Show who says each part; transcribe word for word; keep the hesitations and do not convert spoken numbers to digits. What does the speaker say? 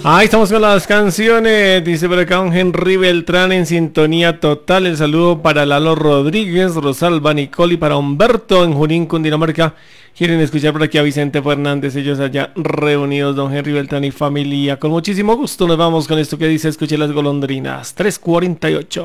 Speaker 1: Ahí estamos con las canciones, dice por acá un Henry Beltrán en sintonía total. El saludo para Lalo Rodríguez, Rosalba, Nicole y para Humberto en Junín, Cundinamarca. Quieren escuchar por aquí a Vicente Fernández, ellos allá reunidos, don Henry Beltrán y familia. Con muchísimo gusto nos vamos con esto que dice Escuche las golondrinas, tres cuarenta y ocho.